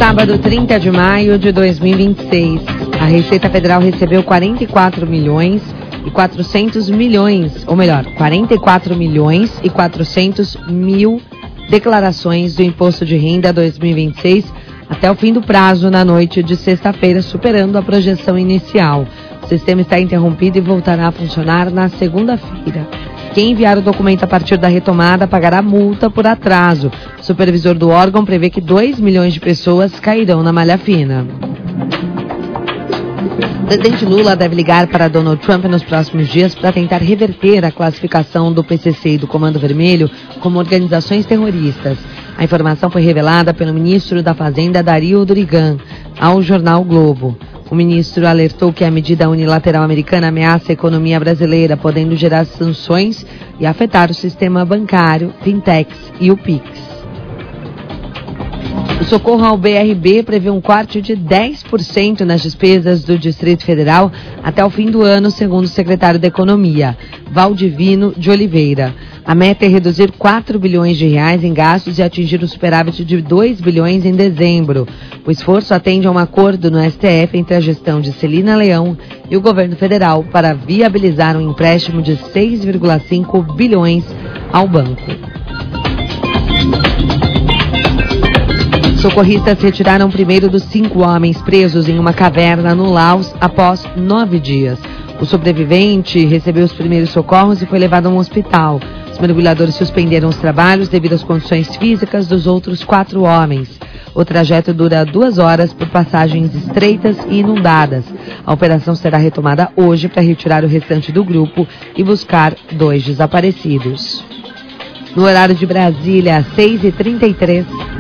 Sábado, 30 de maio de 2026, a Receita Federal recebeu 44 milhões e 400 mil declarações do Imposto de Renda 2026 até o fim do prazo na noite de sexta-feira, superando a projeção inicial. O sistema está interrompido e voltará a funcionar na segunda-feira. Quem enviar o documento a partir da retomada pagará multa por atraso. O supervisor do órgão prevê que 2 milhões de pessoas cairão na malha fina. O presidente Lula deve ligar para Donald Trump nos próximos dias para tentar reverter a classificação do PCC e do Comando Vermelho como organizações terroristas. A informação foi revelada pelo ministro da Fazenda, Dario Durigan, ao jornal Globo. O ministro alertou que a medida unilateral americana ameaça a economia brasileira, podendo gerar sanções e afetar o sistema bancário, fintechs e o PIX. O socorro ao BRB prevê um corte de 10% nas despesas do Distrito Federal até o fim do ano, segundo o secretário da Economia, Valdivino de Oliveira. A meta é reduzir 4 bilhões de reais em gastos e atingir o superávit de 2 bilhões em dezembro. O esforço atende a um acordo no STF entre a gestão de Celina Leão e o governo federal para viabilizar um empréstimo de 6,5 bilhões ao banco. Socorristas retiraram o primeiro dos 5 homens presos em uma caverna no Laos após 9 dias. O sobrevivente recebeu os primeiros socorros e foi levado a um hospital. Os mergulhadores suspenderam os trabalhos devido às condições físicas dos outros 4 homens. O trajeto dura 2 horas por passagens estreitas e inundadas. A operação será retomada hoje para retirar o restante do grupo e buscar 2 desaparecidos. No horário de Brasília, às 6h33.